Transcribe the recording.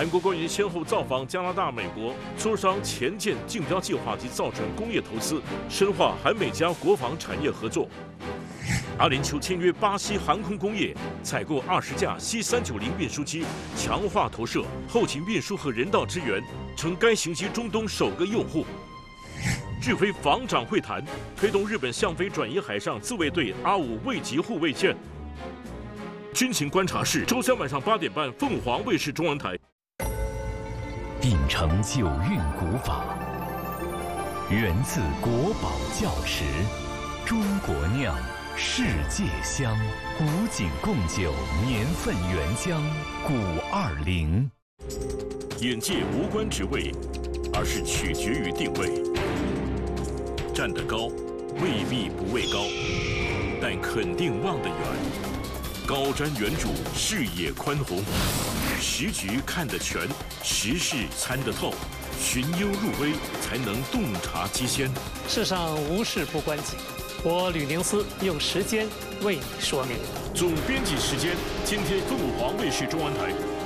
韩国官员先后造访加拿大、美国，磋商前舰竞标计划及造船工业投资，深化韩美加国防产业合作。阿联酋签约巴西航空工业，采购20架C390运输机，强化投射、后勤运输和人道支援，成该型机中东首个用户。日菲防长会谈，推动日本向非转移海上自卫队R5卫级护卫舰。军情观察室，周三晚上8点半，凤凰卫视中文台。 秉承九韵古法，源自国宝窖池，中国酿，世界香。古井贡酒年份原浆520。 眼界无关职位，而是取决于定位。站得高，未必不畏高，但肯定望得远。高瞻远瞩，视野宽宏，时局看得全，时事参得透，寻幽入微，才能洞察机先。 世上无事不关己，我吕宁思用时间为你说明。 总编辑时间，今天凤凰卫视中文台。